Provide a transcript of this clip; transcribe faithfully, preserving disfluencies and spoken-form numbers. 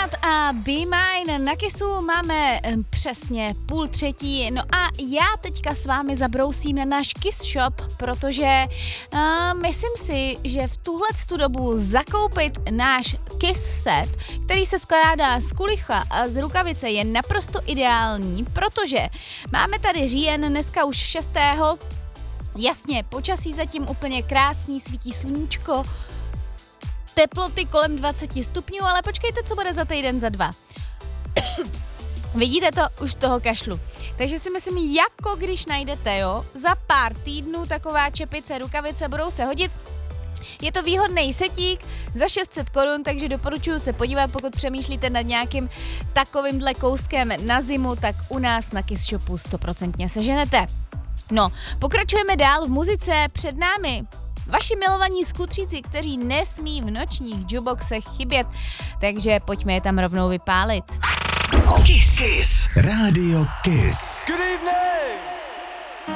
a Be Mine. Na Kissu máme um, přesně půl třetí. No a já teďka s vámi zabrousím na náš Kiss Shop, protože uh, myslím si, že v tuhletu dobu zakoupit náš Kiss set, který se skládá z kulicha a z rukavice, je naprosto ideální, protože máme tady říjen, dneska už šestého Jasně, počasí zatím úplně krásný, svítí sluníčko, teploty kolem dvacet stupňů, ale počkejte, co bude za týden, za dva. Vidíte to? Už toho kašlu. Takže si myslím, jako když najdete, jo, za pár týdnů taková čepice, rukavice budou se hodit. Je to výhodný setík za šest set korun, takže doporučuji se podívat, pokud přemýšlíte nad nějakým takovýmhle kouskem na zimu, tak u nás na Kiss Shopu stoprocentně seženete. No, pokračujeme dál v muzice, před námi vaši milovaní skutříci, kteří nesmí v nočních jukeboxech chybět, takže pojďme je tam rovnou vypálit. Kiss. Kiss. Rádio Kiss. Good evening.